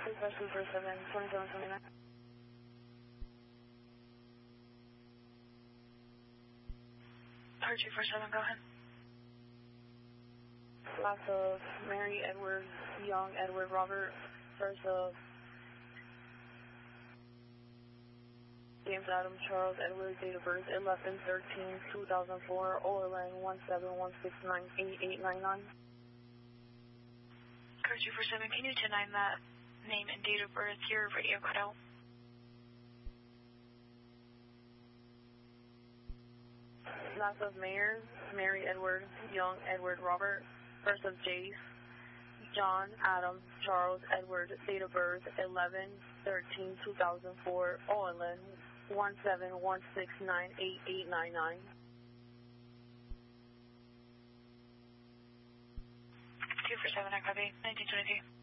2729. Car 247, go ahead. Last of Mary, Edward, Young, Edward, Robert. First of James, Adam, Charles, Edward. Date of birth 11/13/2004. OLN 171698899. Car 247, can you deny that name and date of birth? Your radio cut out. Last of Mayor, Mary, Edward, Young, Edward, Robert. First of Jace, John, Adam, Charles, Edward. Date of birth 11/13/2004. OLN 171698899. 247, I copy. 1922.